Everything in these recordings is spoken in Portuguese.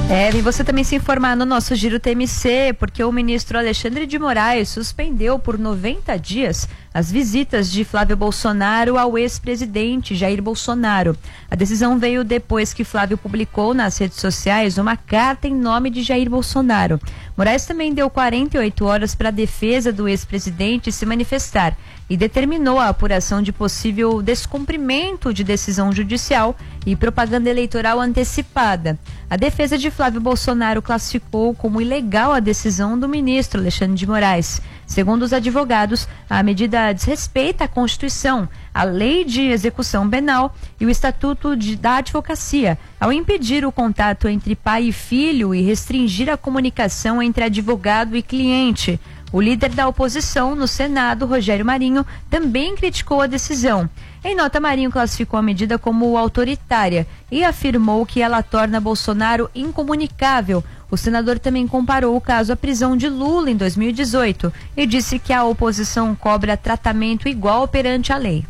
E você também se informar no nosso Giro TMC, porque o ministro Alexandre de Moraes suspendeu por 90 dias as visitas de Flávio Bolsonaro ao ex-presidente Jair Bolsonaro. A decisão veio depois que Flávio publicou nas redes sociais uma carta em nome de Jair Bolsonaro. Moraes também deu 48 horas para a defesa do ex-presidente se manifestar e determinou a apuração de possível descumprimento de decisão judicial e propaganda eleitoral antecipada. A defesa de Flávio Bolsonaro classificou como ilegal a decisão do ministro Alexandre de Moraes. Segundo os advogados, a medida desrespeita a Constituição, a Lei de Execução Penal e o Estatuto da Advocacia, ao impedir o contato entre pai e filho e restringir a comunicação entre advogado e cliente. O líder da oposição no Senado, Rogério Marinho, também criticou a decisão. Em nota, Marinho classificou a medida como autoritária e afirmou que ela torna Bolsonaro incomunicável. O senador também comparou o caso à prisão de Lula em 2018 e disse que a oposição cobra tratamento igual perante a lei.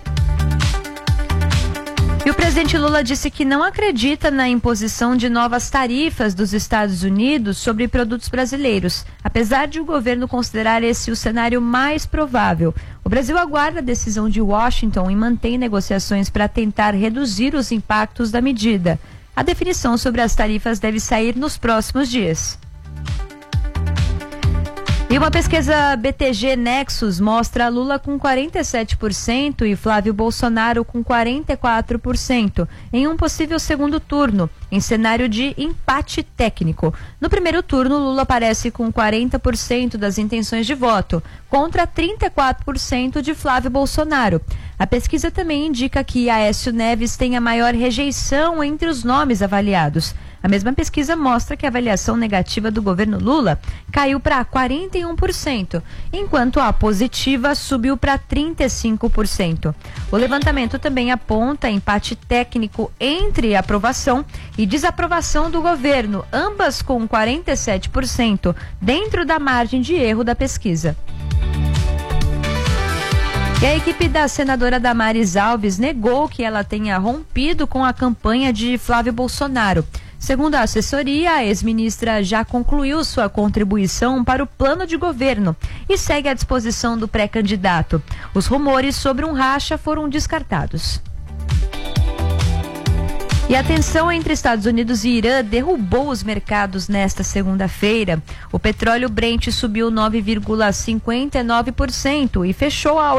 E o presidente Lula disse que não acredita na imposição de novas tarifas dos Estados Unidos sobre produtos brasileiros, apesar de o governo considerar esse o cenário mais provável. O Brasil aguarda a decisão de Washington e mantém negociações para tentar reduzir os impactos da medida. A definição sobre as tarifas deve sair nos próximos dias. E uma pesquisa BTG Nexus mostra Lula com 47% e Flávio Bolsonaro com 44% em um possível segundo turno, em cenário de empate técnico. No primeiro turno, Lula aparece com 40% das intenções de voto, contra 34% de Flávio Bolsonaro. A pesquisa também indica que Aécio Neves tem a maior rejeição entre os nomes avaliados. A mesma pesquisa mostra que a avaliação negativa do governo Lula caiu para 41%, enquanto a positiva subiu para 35%. O levantamento também aponta empate técnico entre aprovação e desaprovação do governo, ambas com 47%, dentro da margem de erro da pesquisa. E a equipe da senadora Damares Alves negou que ela tenha rompido com a campanha de Flávio Bolsonaro. Segundo a assessoria, a ex-ministra já concluiu sua contribuição para o plano de governo e segue à disposição do pré-candidato. Os rumores sobre um racha foram descartados. E a tensão entre Estados Unidos e Irã derrubou os mercados nesta segunda-feira. O petróleo Brent subiu 9,59% e fechou a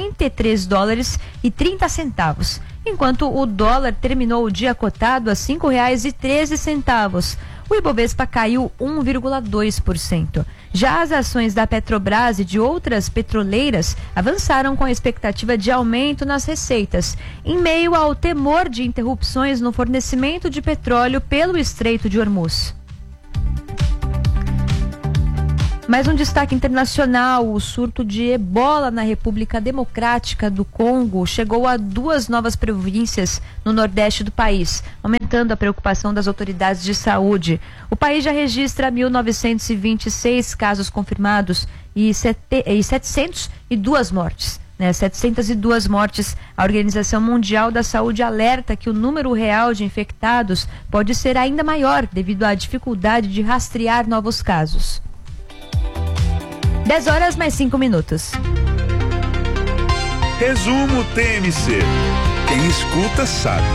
$83,30, enquanto o dólar terminou o dia cotado a R$ 5,13. O Ibovespa caiu 1,2%. Já as ações da Petrobras e de outras petroleiras avançaram com a expectativa de aumento nas receitas, em meio ao temor de interrupções no fornecimento de petróleo pelo Estreito de Hormuz. Mais um destaque internacional: o surto de ebola na República Democrática do Congo chegou a 2 novas províncias no nordeste do país, aumentando a preocupação das autoridades de saúde. O país já registra 1.926 casos confirmados e 702 mortes. 702 mortes. A Organização Mundial da Saúde alerta que o número real de infectados pode ser ainda maior devido à dificuldade de rastrear novos casos. 10h mais 5 minutos. Resumo TMC. Quem escuta sabe.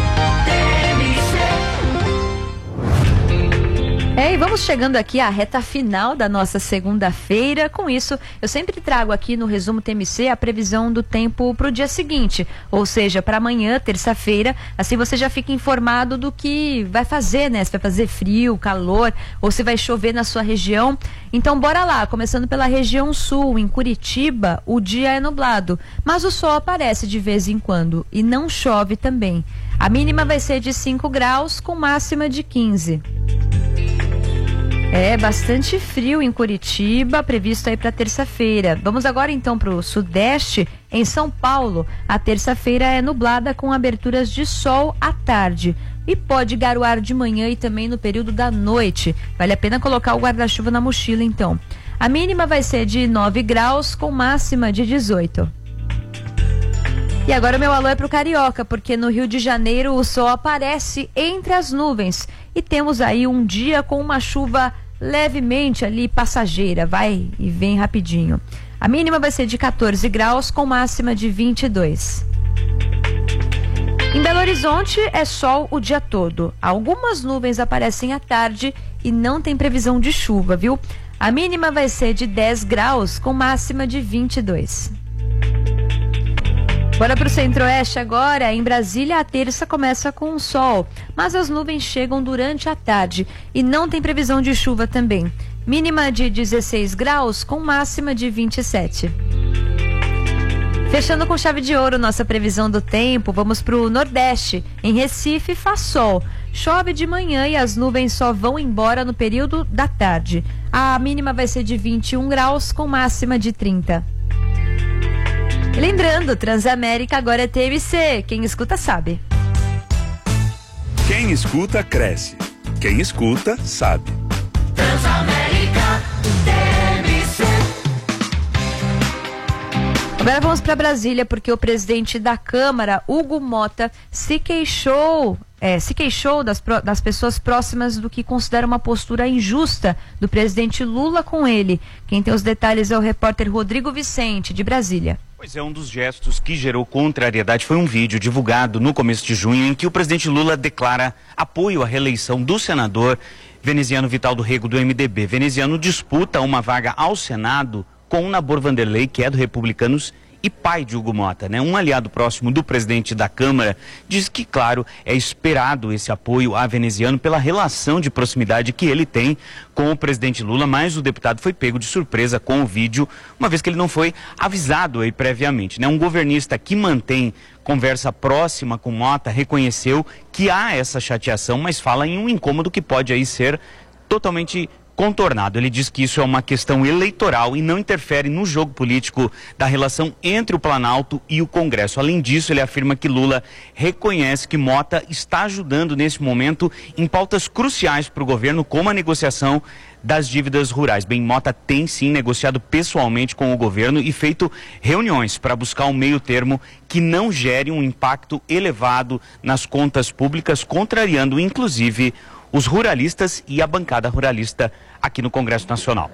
E vamos chegando aqui à reta final da nossa segunda-feira. Com isso, eu sempre trago aqui no Resumo TMC a previsão do tempo para o dia seguinte, ou seja, para amanhã, terça-feira. Assim você já fica informado do que vai fazer, né? Se vai fazer frio, calor, ou se vai chover na sua região. Então bora lá, começando pela região sul. Em Curitiba, o dia é nublado, mas o sol aparece de vez em quando e não chove também. A mínima vai ser de 5 graus com máxima de 15. É bastante frio em Curitiba, previsto aí para terça-feira. Vamos agora então para o sudeste. Em São Paulo, a terça-feira é nublada com aberturas de sol à tarde e pode garoar de manhã e também no período da noite. Vale a pena colocar o guarda-chuva na mochila então. A mínima vai ser de 9 graus com máxima de 18. E agora meu alô é pro Carioca, porque no Rio de Janeiro o sol aparece entre as nuvens e temos aí um dia com uma chuva levemente ali passageira, vai e vem rapidinho. A mínima vai ser de 14 graus com máxima de 22. Em Belo Horizonte é sol o dia todo. Algumas nuvens aparecem à tarde e não tem previsão de chuva, viu? A mínima vai ser de 10 graus com máxima de 22. Bora para o Centro-Oeste agora. Em Brasília, a terça começa com o sol, mas as nuvens chegam durante a tarde e não tem previsão de chuva também. Mínima de 16 graus com máxima de 27. Fechando com chave de ouro nossa previsão do tempo, vamos para o Nordeste. Em Recife faz sol, chove de manhã e as nuvens só vão embora no período da tarde. A mínima vai ser de 21 graus com máxima de 30. E lembrando, Transamérica agora é TMC. Quem escuta sabe. Quem escuta, cresce. Quem escuta, sabe. Transamérica TMC. Agora vamos para Brasília, porque o presidente da Câmara, Hugo Mota, se queixou das pessoas próximas do que considera uma postura injusta do presidente Lula com ele. Quem tem os detalhes é o repórter Rodrigo Vicente, de Brasília. Pois é, um dos gestos que gerou contrariedade foi um vídeo divulgado no começo de junho em que o presidente Lula declara apoio à reeleição do senador veneziano Vital do Rego, do MDB. Veneziano disputa uma vaga ao Senado com Nabor Vanderlei, que é do Republicanos e pai de Hugo Mota, né? Um aliado próximo do presidente da Câmara diz que, claro, é esperado esse apoio a Veneziano pela relação de proximidade que ele tem com o presidente Lula, mas o deputado foi pego de surpresa com o vídeo, uma vez que ele não foi avisado aí previamente, né? Um governista que mantém conversa próxima com Mota reconheceu que há essa chateação, mas fala em um incômodo que pode aí ser totalmente contornado. Ele diz que isso é uma questão eleitoral e não interfere no jogo político da relação entre o Planalto e o Congresso. Além disso, ele afirma que Lula reconhece que Mota está ajudando nesse momento em pautas cruciais para o governo, como a negociação das dívidas rurais. Bem, Mota tem sim negociado pessoalmente com o governo e feito reuniões para buscar um meio termo que não gere um impacto elevado nas contas públicas, contrariando inclusive os ruralistas e a bancada ruralista aqui no Congresso Nacional.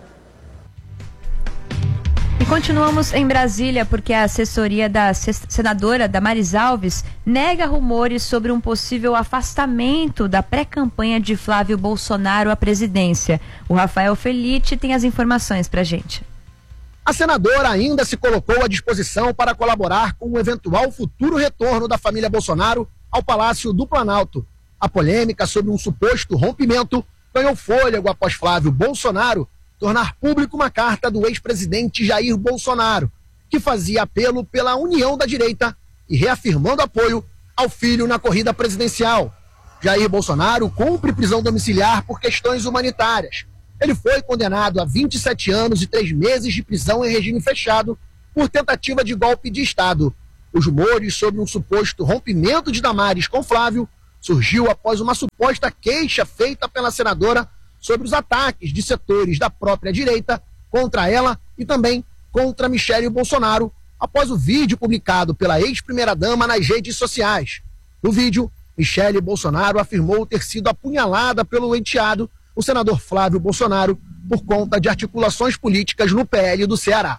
E continuamos em Brasília, porque a assessoria da senadora Damares Alves nega rumores sobre um possível afastamento da pré-campanha de Flávio Bolsonaro à presidência. O Rafael Felitti tem as informações pra gente. A senadora ainda se colocou à disposição para colaborar com o eventual futuro retorno da família Bolsonaro ao Palácio do Planalto. A polêmica sobre um suposto rompimento ganhou fôlego após Flávio Bolsonaro tornar público uma carta do ex-presidente Jair Bolsonaro, que fazia apelo pela união da direita e reafirmando apoio ao filho na corrida presidencial. Jair Bolsonaro cumpre prisão domiciliar por questões humanitárias. Ele foi condenado a 27 anos e 3 meses de prisão em regime fechado por tentativa de golpe de Estado. Os rumores sobre um suposto rompimento de Damares com Flávio surgiu após uma suposta queixa feita pela senadora sobre os ataques de setores da própria direita contra ela e também contra Michele Bolsonaro, após o vídeo publicado pela ex-primeira-dama nas redes sociais. No vídeo, Michele Bolsonaro afirmou ter sido apunhalada pelo enteado, o senador Flávio Bolsonaro, por conta de articulações políticas no PL do Ceará.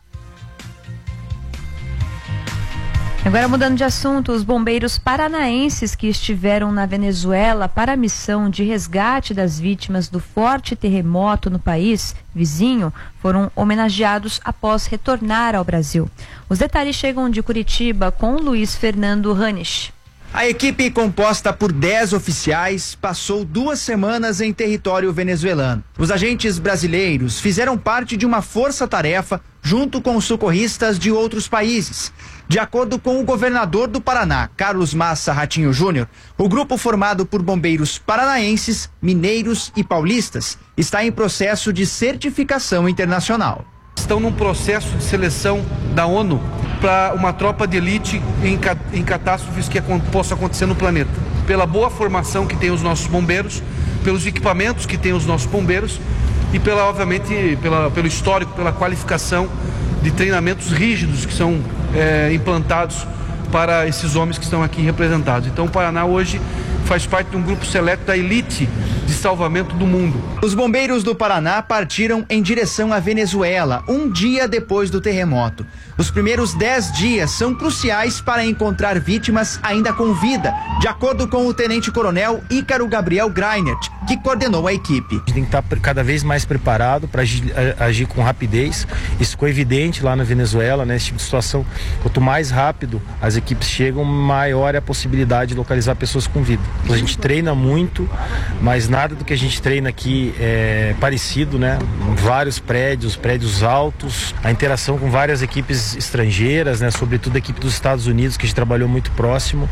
Agora, mudando de assunto, os bombeiros paranaenses que estiveram na Venezuela para a missão de resgate das vítimas do forte terremoto no país vizinho foram homenageados após retornar ao Brasil. Os detalhes chegam de Curitiba com Luiz Fernando Ranisch. A equipe, composta por 10 oficiais, passou 2 semanas em território venezuelano. Os agentes brasileiros fizeram parte de uma força-tarefa junto com socorristas de outros países. De acordo com o governador do Paraná, Carlos Massa Ratinho Júnior, o grupo formado por bombeiros paranaenses, mineiros e paulistas está em processo de certificação internacional. Estão num processo de seleção da ONU para uma tropa de elite em catástrofes que possa acontecer no planeta. Pela boa formação que tem os nossos bombeiros, pelos equipamentos que tem os nossos bombeiros e obviamente pelo histórico, pela qualificação de treinamentos rígidos que são implantados para esses homens que estão aqui representados. Então o Paraná hoje faz parte de um grupo seleto da elite de salvamento do mundo. Os bombeiros do Paraná partiram em direção à Venezuela, um dia depois do terremoto. Os primeiros 10 dias são cruciais para encontrar vítimas ainda com vida, de acordo com o tenente-coronel Ícaro Gabriel Greinert, que coordenou a equipe. A gente tem que estar cada vez mais preparado para agir com rapidez. Isso ficou evidente lá na Venezuela, né? Esse tipo de situação, quanto mais rápido as equipes chegam, maior é a possibilidade de localizar pessoas com vida. A gente treina muito, mas nada do que a gente treina aqui é parecido, né? Vários prédios altos, a interação com várias equipes estrangeiras, né? Sobretudo a equipe dos Estados Unidos, que a gente trabalhou muito próximo,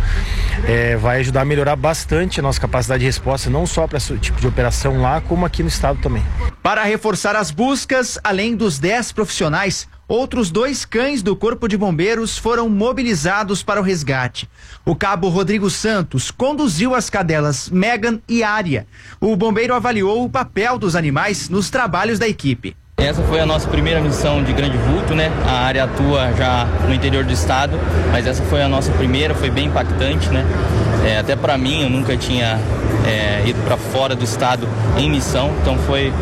vai ajudar a melhorar bastante a nossa capacidade de resposta, não só para esse tipo de operação lá, como aqui no estado também. Para reforçar as buscas, além dos 10 profissionais, outros 2 cães do Corpo de Bombeiros foram mobilizados para o resgate. O cabo Rodrigo Santos conduziu as cadelas Megan e Ária. O bombeiro avaliou o papel dos animais nos trabalhos da equipe. Essa foi a nossa primeira missão de grande vulto, né? A área atua já no interior do estado, mas essa foi a nossa primeira, foi bem impactante, né? Até para mim, eu nunca tinha ido para fora do estado em missão, então foi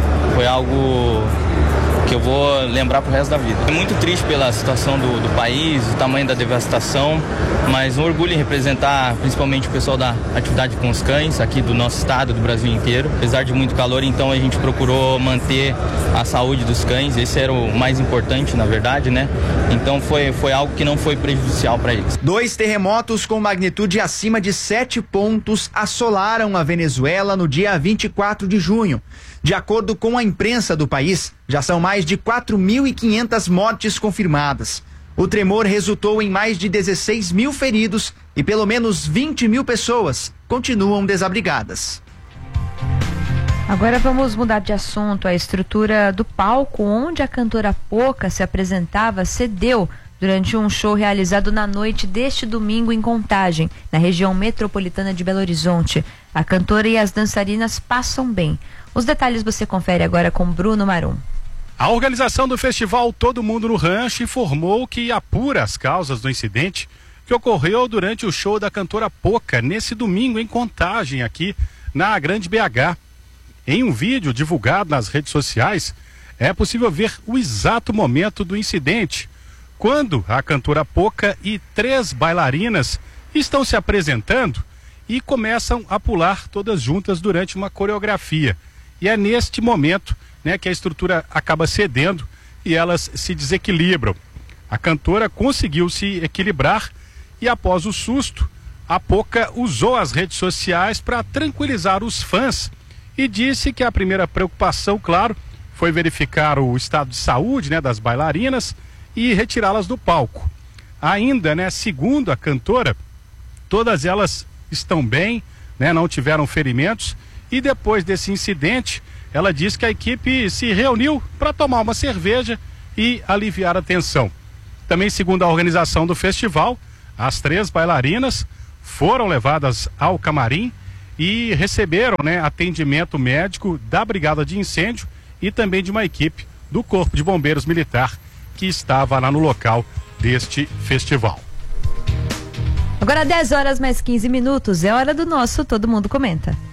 algo que eu vou lembrar pro resto da vida. É muito triste pela situação do país, o tamanho da devastação, mas um orgulho em representar principalmente o pessoal da atividade com os cães aqui do nosso estado, do Brasil inteiro. Apesar de muito calor, então a gente procurou manter a saúde dos cães, esse era o mais importante, na verdade, né? Então foi algo que não foi prejudicial para eles. 2 terremotos com magnitude acima de 7 pontos assolaram a Venezuela no dia 24 de junho. De acordo com a imprensa do país, já são mais de 4.500 mortes confirmadas. O tremor resultou em mais de 16 mil feridos e pelo menos 20 mil pessoas continuam desabrigadas. Agora vamos mudar de assunto. A estrutura do palco onde a cantora Poca se apresentava cedeu durante um show realizado na noite deste domingo em Contagem, na região metropolitana de Belo Horizonte. A cantora e as dançarinas passam bem. Os detalhes você confere agora com Bruno Marum. A organização do festival Todo Mundo no Rancho informou que apura as causas do incidente que ocorreu durante o show da cantora Poca nesse domingo em Contagem, aqui na Grande BH. Em um vídeo divulgado nas redes sociais, é possível ver o exato momento do incidente, quando a cantora Poca e 3 bailarinas estão se apresentando e começam a pular todas juntas durante uma coreografia. E é neste momento, né, que a estrutura acaba cedendo e elas se desequilibram. A cantora conseguiu se equilibrar e, após o susto, a Poca usou as redes sociais para tranquilizar os fãs e disse que a primeira preocupação, claro, foi verificar o estado de saúde, né, das bailarinas e retirá-las do palco. Ainda, né, segundo a cantora, todas elas estão bem, né, não tiveram ferimentos, e depois desse incidente, ela disse que a equipe se reuniu para tomar uma cerveja e aliviar a tensão. Também, segundo a organização do festival, as 3 bailarinas foram levadas ao camarim e receberam, né, atendimento médico da Brigada de Incêndio e também de uma equipe do Corpo de Bombeiros Militar que estava lá no local deste festival. Agora 10 horas mais 15 minutos, é hora do nosso Todo Mundo Comenta.